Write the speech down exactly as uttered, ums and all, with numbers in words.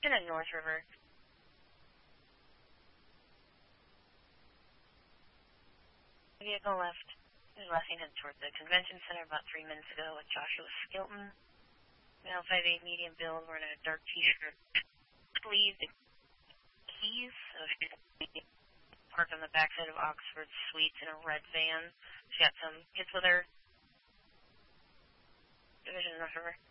In a North River. Vehicle left in Lexington toward the convention center about three minutes ago with Joshua Skilton. Now five eight medium build, wearing a dark t-shirt. Sleeve the keys, so she's parked on the backside of Oxford Suites in a red van. She got some kids with her. Division North River.